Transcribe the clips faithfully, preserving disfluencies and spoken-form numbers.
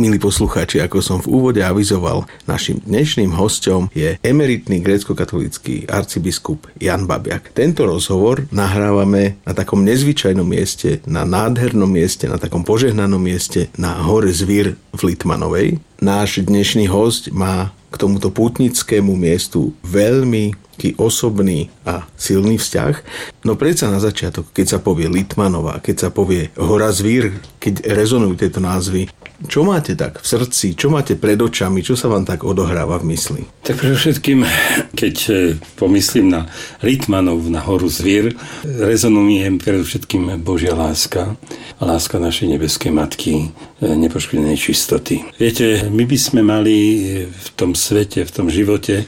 Milí poslucháči, ako som v úvode avizoval, našim dnešným hosťom je emeritný grécko-katolícky arcibiskup Jan Babiak. Tento rozhovor nahrávame na takom nezvyčajnom mieste, na nádhernom mieste, na takom požehnanom mieste na hore Zvír v Litmanovej. Náš dnešný hosť má k tomuto pútnickému miestu veľmi osobný a silný vzťah. No predsa na začiatok, keď sa povie Litmanová, keď sa povie Hora Zvír, keď rezonujú tieto názvy, čo máte tak v srdci, čo máte pred očami, čo sa vám tak odohráva v mysli? Tak predovšetkým, keď pomyslím na Litmanov, na Horu Zvír, rezonuje predovšetkým Božia láska a láska našej nebeskej Matky, nepoškvrnenej čistoty. Viete, my by sme mali v tom svete, v tom živote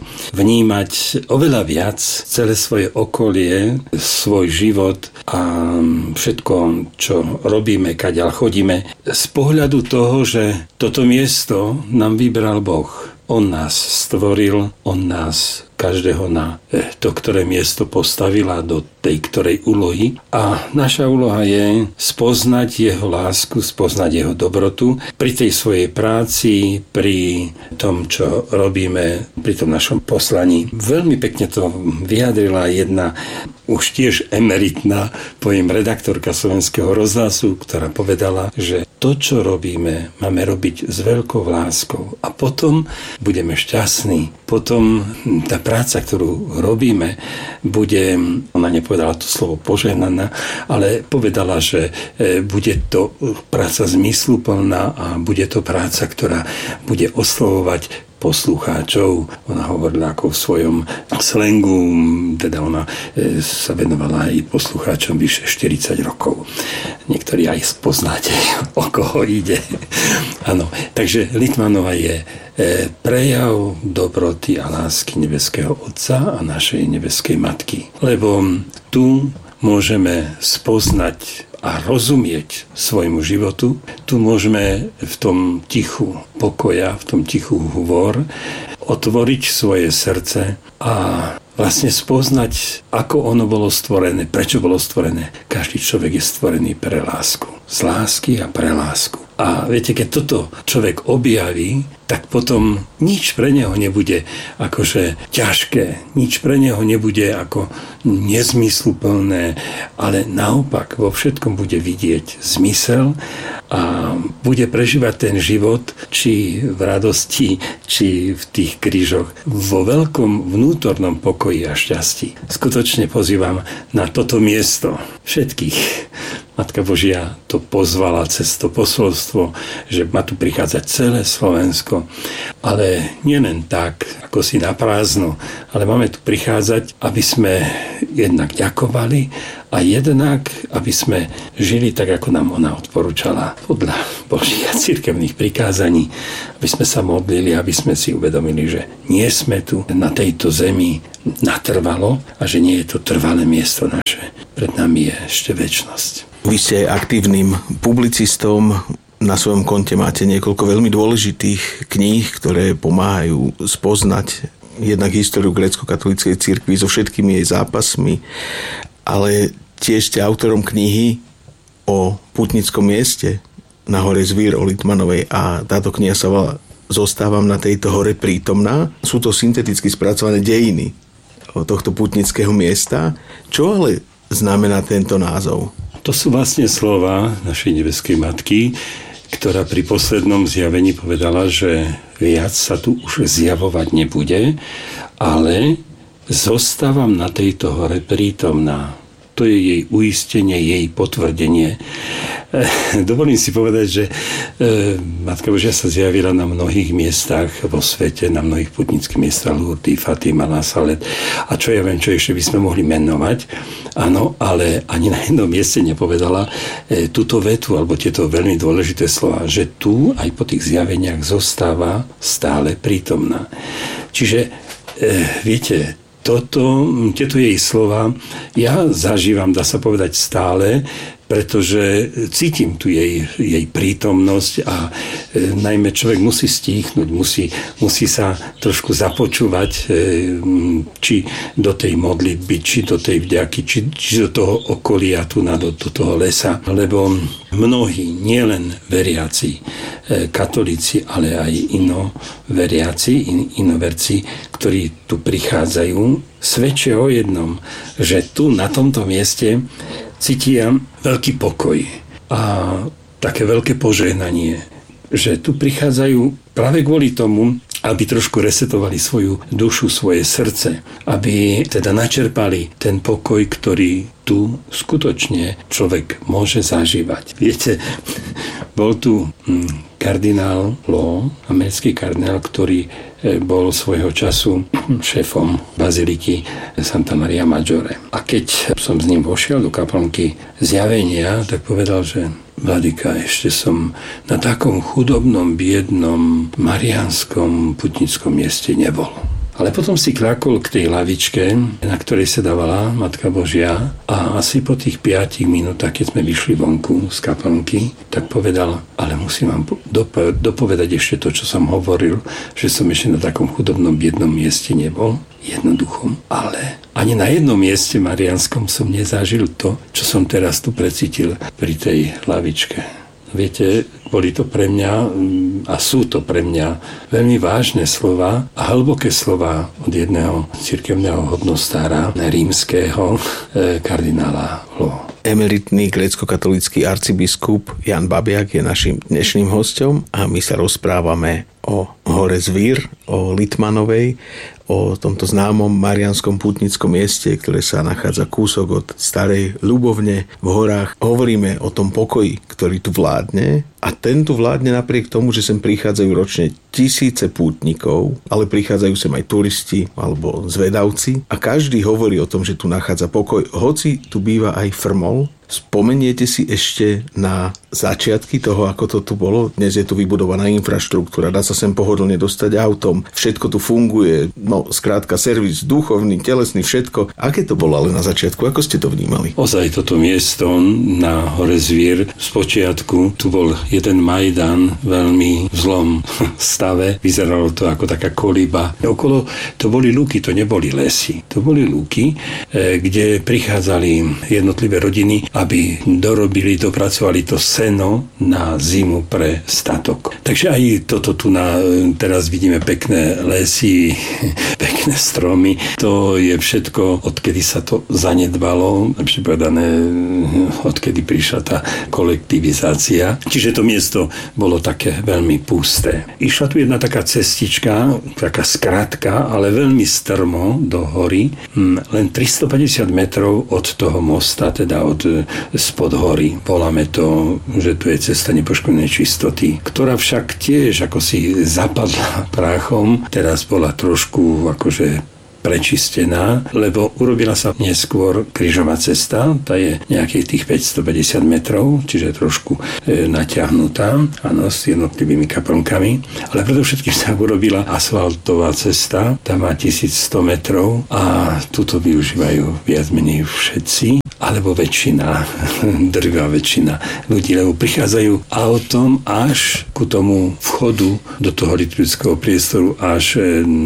vnímať oveľa viac celé svoje okolie, svoj život a všetko, čo robíme, kaďaľ chodíme, z pohľadu toho, že toto miesto nám vybral Boh. On nás stvoril, on nás každého na to, ktoré miesto postavila do tej ktorej úlohy. A naša úloha je spoznať jeho lásku, spoznať jeho dobrotu pri tej svojej práci, pri tom, čo robíme, pri tom našom poslaní. Veľmi pekne to vyjadrila jedna už tiež emeritná, poviem, redaktorka Slovenského rozhlasu, ktorá povedala, že to, čo robíme, máme robiť s veľkou láskou a potom budeme šťastní. Potom tá práca, ktorú robíme, bude, ona nepovedala to slovo požehnaná, ale povedala, že bude to práca zmysluplná a bude to práca, ktorá bude oslovovať poslucháčov. Ona hovorila ako v svojom slangu, teda ona sa venovala aj poslucháčom vyše štyridsať rokov. Niektorí aj spoznáte, o koho ide. Áno, takže Litmanova je prejav dobroty a lásky nebeského Otca a našej nebeskej Matky. Lebo tu môžeme spoznať a rozumieť svojmu životu. Tu môžeme v tom tichu pokoja, v tom tichu hôr otvoriť svoje srdce a vlastne spoznať, ako ono bolo stvorené, prečo bolo stvorené. Každý človek je stvorený pre lásku. Z lásky a pre lásku. A viete, keď toto človek objaví, tak potom nič pre neho nebude akože ťažké, nič pre neho nebude ako nezmysluplné, ale naopak vo všetkom bude vidieť zmysel a bude prežívať ten život, či v radosti, či v tých krížoch, vo veľkom vnútornom pokoji a šťastí. Skutočne pozývam na toto miesto všetkých. Matka Božia to pozvala cez to posolstvo, že má tu prichádzať celé Slovensko. Ale nie len tak, ako si na prázdno, ale máme tu prichádzať, aby sme jednak ďakovali a jednak, aby sme žili tak, ako nám ona odporúčala podľa Božích a cirkevných prikázaní, aby sme sa modlili, aby sme si uvedomili, že nie sme tu na tejto zemi natrvalo a že nie je to trvalé miesto naše. Pred nami je ešte večnosť. Vy ste aktívnym publicistom, na svojom konte máte niekoľko veľmi dôležitých kníh, ktoré pomáhajú spoznať jednak históriu grécko-katolíckej cirkvi so všetkými jej zápasmi, ale tiež ste autorom knihy o pútnickom mieste na hore Zvír o Litmanovej a táto kniha sa volá Zostávam na tejto hore prítomná. Sú to synteticky spracované dejiny tohto pútnického miesta. Čo ale znamená tento názov? To sú vlastne slova našej nebeskej Matky, ktorá pri poslednom zjavení povedala, že viac sa tu už zjavovať nebude, ale zostávam na tejto hore prítomná. To je jej uistenie, jej potvrdenie. Dovolím si povedať, že Matka Božia sa zjavila na mnohých miestach vo svete, na mnohých putnických miestach, Lourdes, Fatima, Nazaret a čo ja viem, čo ešte by sme mohli menovať. Áno, ale ani na jednom mieste nepovedala túto vetu, alebo tieto veľmi dôležité slova, že tu aj po tých zjaveniach zostáva stále prítomná. Čiže, viete, Toto, tieto jej slova ja zažívam, dá sa povedať, stále, pretože cítim tu jej, jej prítomnosť a e, najmä človek musí stíchnuť, musí, musí sa trošku započúvať, e, či do tej modlitby, či do tej vďaky, či, či do toho okolia tu na do, do toho lesa, lebo mnohí, nielen veriaci, katolíci, ale aj inoveriaci, in, inoverci, ktorí tu prichádzajú, svedčia o jednom, že tu na tomto mieste cítia veľký pokoj a také veľké požehnanie, že tu prichádzajú práve kvôli tomu, aby trošku resetovali svoju dušu, svoje srdce, aby teda načerpali ten pokoj, ktorý tu skutočne človek môže zažívať. Viete, bol tu kardinál Law, americký kardinál, ktorý bol svojho času šéfom baziliky Santa Maria Maggiore. A keď som s ním vošiel do kaplnky zjavenia, tak povedal, že Vladyka, ešte som na takom chudobnom, biednom, mariánskom putnickom mieste nebol. Ale potom si kľakol k tej lavičke, na ktorej sedávala Matka Božia, a asi po tých piatich minútach, keď sme vyšli vonku z kaplnky, tak povedal, ale musím vám dopo- dopovedať ešte to, čo som hovoril, že som ešte na takom chudobnom, biednom mieste nebol. Jednoduchom, ale ani na jednom mieste mariánskom som nezažil to, čo som teraz tu precítil pri tej lavičke. Viete, boli to pre mňa a sú to pre mňa veľmi vážne slova a hlboké slova od jedného cirkevného hodnostára rímskeho kardinála Law. Emeritný grécko-katolícky arcibiskup Jan Babiak je našim dnešným hosťom a my sa rozprávame o hore Zvír, o Litmanovej, o tomto známom mariánskom pútnickom mieste, ktoré sa nachádza kúsok od starej Ľubovne v horách. Hovoríme o tom pokoji, ktorý tu vládne, a ten tu vládne napriek tomu, že sem prichádzajú ročne tisíce pútnikov, ale prichádzajú sem aj turisti alebo zvedavci a každý hovorí o tom, že tu nachádza pokoj, hoci tu býva aj frmol. Spomeniete si ešte na začiatky toho, ako to tu bolo? Dnes je tu vybudovaná infraštruktúra, dá sa sem pohodlne dostať autom, všetko tu funguje, no skrátka servis duchovný, telesný, všetko. Aké to bolo ale na začiatku? Ako ste to vnímali? Ozaj toto miesto na hore Zvír, spočiatku tu bol jeden majdan veľmi v zlom stave, vyzeralo to ako taká kolíba. Okolo to boli lúky, to neboli lesy, to boli lúky, kde prichádzali jednotlivé rodiny, aby dorobili, dopracovali to seno na zimu pre statok. Takže aj toto tu na, teraz vidíme pekné lesy, pekné stromy. To je všetko, odkedy sa to zanedbalo, lepšie povedané, odkedy prišla tá kolektivizácia. Čiže to miesto bolo také veľmi pusté. Išla tu jedna taká cestička, taká skratka, ale veľmi strmo do hory, len tristopäťdesiat metrov od toho mosta, teda od spod hory. Voláme to, že tu je cesta nepoškodenej čistoty, ktorá však tiež ako si zapadla práchom, teraz bola trošku akože prečistená, lebo urobila sa neskôr krížová cesta, tá je nejakých tých päťstopäťdesiat metrov, čiže trošku e, natiahnutá, áno, s jednotlivými kaplnkami, ale predovšetkým sa urobila asfaltová cesta, tá má tisícsto metrov a túto využívajú viac menej všetci, alebo väčšina, drvá väčšina ľudí, lebo prichádzajú autom až ku tomu vchodu do toho liturgického priestoru, až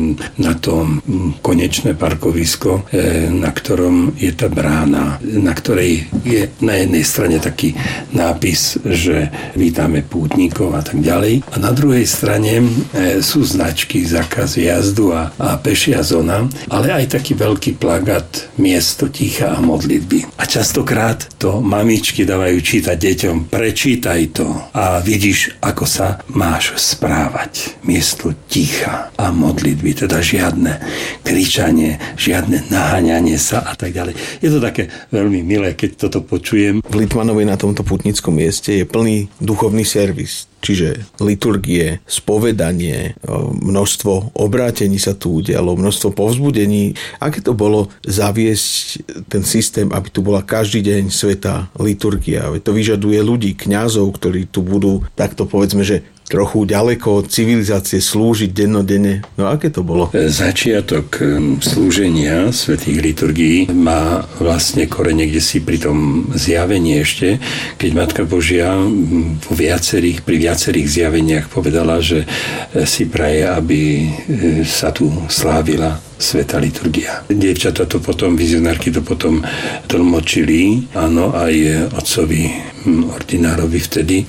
na to konečné parkovisko, na ktorom je tá brána, na ktorej je na jednej strane taký nápis, že vítame pútnikov a tak ďalej. A na druhej strane sú značky, zákaz jazdu a, a pešia zóna, ale aj taký veľký plagát miesto ticha a modlitby. A častokrát to mamičky dávajú čítať deťom, prečítaj to a vidíš, ako sa máš správať. Miesto ticha a modlitby, teda žiadne kričanie, žiadne naháňanie sa a tak ďalej. Je to také veľmi milé, keď toto počujem. V Litmanovej na tomto putnickom mieste je plný duchovný servis. Čiže liturgie, spovedanie, množstvo obrátení sa tu udialo, množstvo povzbudení. Aké to bolo zaviesť ten systém, aby tu bola každý deň svätá liturgia? To vyžaduje ľudí, kňazov, ktorí tu budú, takto povedzme, že trochu ďaleko od civilizácie slúžiť dennodenne. No aké to bolo? Začiatok slúženia svätých liturgií má vlastne korene kdesi pri tom zjavení ešte, keď Matka Božia vo viacerých, pri viacerých zjaveniach povedala, že si praje, aby sa tu slávila svätá liturgia. Dievčatá to potom, vizionárky to potom tlmočili, áno, aj otcovi ordinárovi vtedy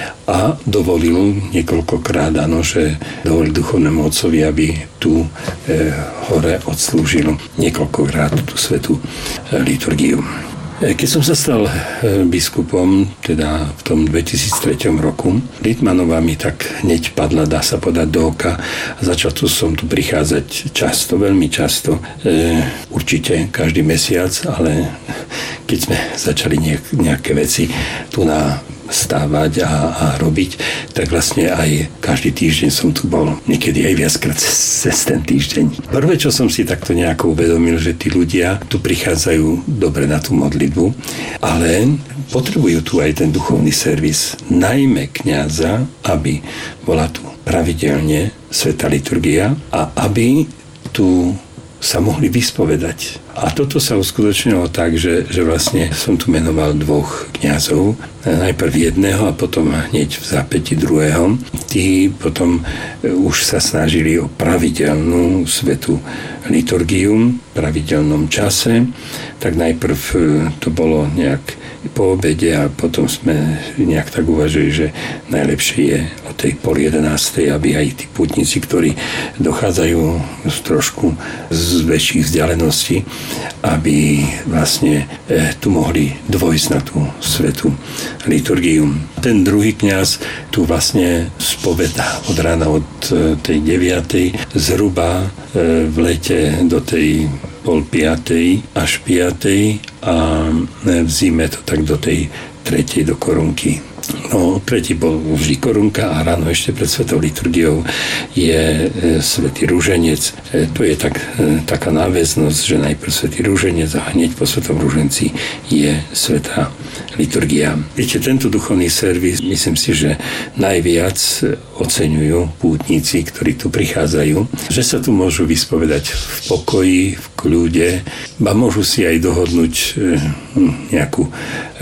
a dovolil niekoľkokrát, áno, že dovolil duchovnému otcovi, aby tu e, hore odslúžil niekoľkokrát tú svätú e, liturgiu. Keď som sa stal biskupom, teda v tom dvetisíctri roku, Littmanová mi tak hneď padla, dá sa podať do oka. A začal tu som tu prichádzať často, veľmi často. E, určite každý mesiac, ale keď sme začali nejak, nejaké veci tu na stávať a, a robiť, tak vlastne aj každý týždeň som tu bol, niekedy aj viackrát cez ten týždeň. Prvé, čo som si takto nejako uvedomil, že tí ľudia tu prichádzajú dobre na tú modlitbu, ale potrebujú tu aj ten duchovný servis, najmä kňaza, aby bola tu pravidelne svätá liturgia a aby tu sa mohli vyspovedať. A toto sa uskutočnilo tak, že, že vlastne som tu menoval dvoch kňazov, najprv jedného a potom hneď v zápäti druhého. Tí potom už sa snažili o pravidelnú svätú liturgiu v pravidelnom čase. Tak najprv to bolo nejak po obede a potom sme nejak tak uvažili, že najlepšie je o tej pol jedenástej, aby aj tí pútnici, ktorí dochádzajú z trošku z väčších vzdialeností, aby vlastne e, tu mohli dvojsť na tú svätú liturgiu. Ten druhý kňaz tu vlastne spovedá od rána od e, tej deviatej zhruba e, v lete do tej pol piatej až piatej a v zime to tak do tej tretej do korunky. No, tretí bol vždy korunka a ráno ešte pred svätou liturgiou je e, svätý Rúženec. E, to je tak, e, taká náväznosť, že najprv svätý Rúženec a hneď po svätom Rúženci je svätá liturgia. Viete, tento duchovný servis, myslím si, že najviac oceňujú pútnici, ktorí tu prichádzajú, že sa tu môžu vyspovedať v pokoji, v kľude, ba môžu si aj dohodnúť e, nejakú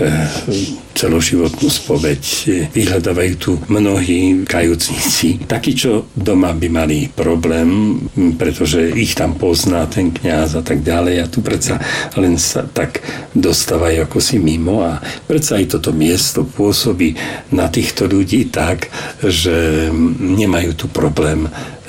e, celoživotnú spoveď. Vyhľadávajú tu mnohí kajúcnici. Takí, čo doma by mali problém, pretože ich tam pozná ten kňaz a tak ďalej a tu predsa len sa tak dostávajú ako si mimo a predsa aj toto miesto pôsobí na týchto ľudí tak, že nemajú tu problém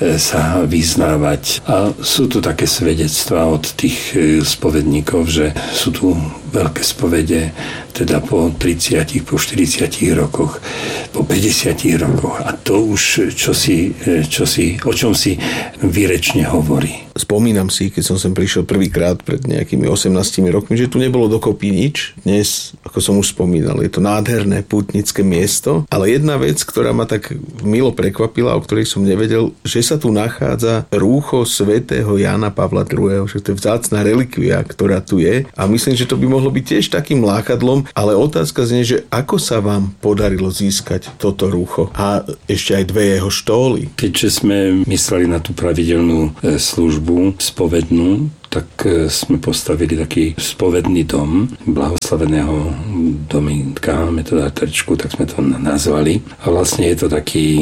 sa vyznávať. A sú tu také svedectvá od tých spovedníkov, že sú tu veľké spovede, teda po tridsiatich, po štyridsiatich rokoch, po päťdesiatich rokoch. A to už čosi, čosi, o čom si výrečne hovorí. Spomínam si, keď som sem prišiel prvýkrát pred nejakými osemnástimi rokmi, že tu nebolo dokopy nič. Dnes, ako som už spomínal, je to nádherné pútnické miesto, ale jedna vec, ktorá ma tak milo prekvapila, o ktorej som nevedel, že sa tu nachádza rúcho svätého Jána Pavla druhého., že to je vzácna relikvia, ktorá tu je a myslím, že to by mohlo byť tiež takým lákadlom, ale otázka znie, že ako sa vám podarilo získať toto rúcho a ešte aj dve jeho štóly. Keďže sme mysleli na tú pravidelnú službu spovednú, tak sme postavili taký spovedný dom blahoslaveného Dominika Metoda-Trčku, tak sme to nazvali. A vlastne je to taký,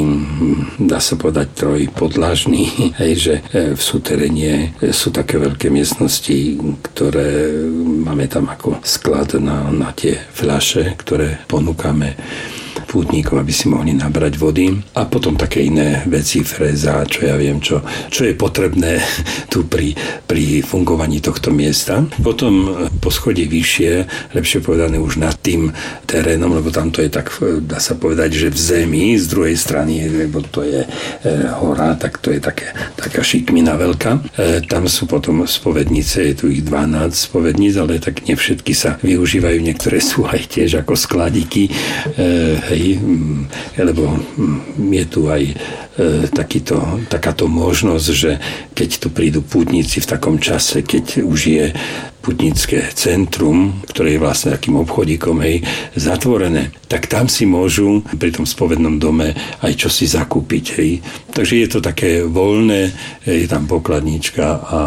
dá sa povedať, trojpodlažný, hej, že v súteréne sú také veľké miestnosti, ktoré máme tam ako sklad na, na tie fľaše, ktoré ponúkame pútnikom, aby si mohli nabrať vody a potom také iné veci, fréza, čo ja viem, čo, čo je potrebné tu pri, pri fungovaní tohto miesta. Potom po schodí vyššie, lepšie povedané už nad tým terénom, lebo tam to je tak, dá sa povedať, že v zemi, z druhej strany, lebo to je e, hora, tak to je také, taká šikmina veľká. E, tam sú potom spovednice, je tu ich dvanásť spovedníc, ale tak nie všetky sa využívajú, niektoré sú aj tiež ako skladiky, e, hej, lebo je tu aj e, takýto, takáto možnosť, že keď tu prídu pútnici v takom čase, keď už je putnické centrum, ktoré je vlastne takým obchodíkom, hej, zatvorené, tak tam si môžu pri tom spovednom dome aj čo si zakúpiť. Hej. Takže je to také voľné, je tam pokladníčka a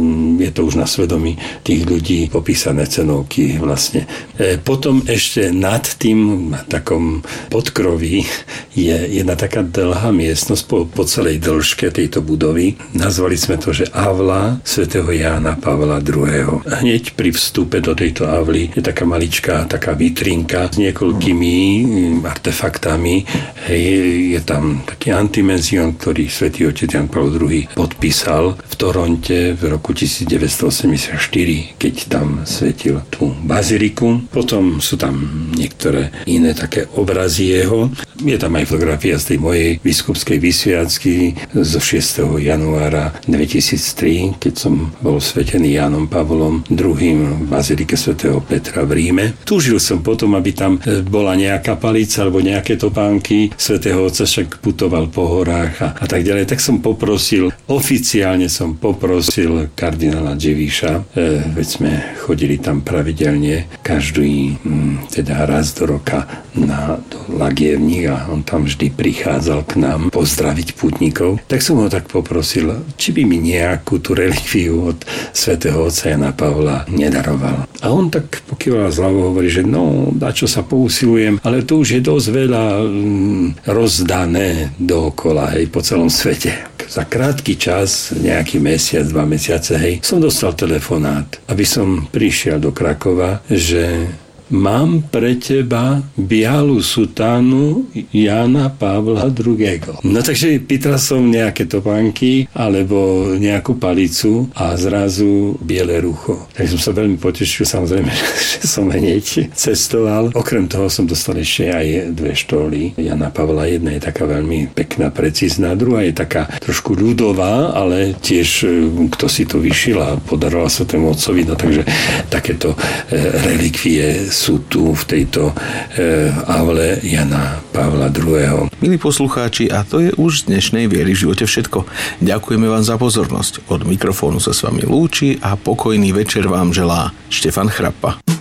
je to už na svedomí tých ľudí popísané cenovky vlastne. E, potom ešte nad tým na takom podkroví je jedna taká dlhá miestnosť po, po celej dĺžke tejto budovy. Nazvali sme to, že Avla svätého Jána Pavla druhého. Hneď pri vstupe do tejto avly je taká maličká taká vitrinka s niekoľkými artefaktami. Hej, je tam taký antimenzion, ktorý svätý otec Ján Pavol druhý podpísal v Toronte v roku devätnásťstoosemdesiatštyri, keď tam svetil tú baziliku. Potom sú tam niektoré iné také obrazy jeho. Je tam aj fotografia z tej mojej biskupskej vysviacky zo šiesteho januára dvetisíctri, keď som bol svetený Jánom Pavlom druhým v bazilike svätého Petra v Ríme. Túžil som potom, aby tam bola nejaká palica alebo nejaké topánky. Svätého otca však putoval po horách a, a tak ďalej. Tak som poprosil, oficiálne som poprosil kardinála Dževíša, e, veď sme chodili tam pravidelne každý m, teda raz do roka na Lagievník a on tam vždy prichádzal k nám pozdraviť pútnikov. Tak som ho tak poprosil, či by mi nejakú tú relikviu od svätého otca Jana Pavla nedaroval. A on tak pokýval z hlavou, hovorí, že no, na čo sa pousilujem, ale to už je dosť veľa mm, rozdané dookola, hej, po celom svete. Za krátky čas, nejaký mesiac, dva mesiace, hej, som dostal telefonát, aby som prišiel do Krakova, že mám pre teba bialu sutánu Jána Pavla druhého. No takže pýtal som nejaké topánky alebo nejakú palicu a zrazu biele rucho. Tak som sa veľmi potešil, samozrejme, že som hneď cestoval. Okrem toho som dostal ešte aj dve štoly Jána Pavla. Jedna je taká veľmi pekná, precízna, druhá je taká trošku ľudová, ale tiež kto si to vyšil a podaroval sa tému otcovi, no takže takéto relikvie sú tu v tejto e, avle Jana Pavla druhého. Milí poslucháči, a to je už z dnešnej Viery v živote všetko. Ďakujeme vám za pozornosť. Od mikrofónu sa s vami lúči a pokojný večer vám želá Štefan Chrappa.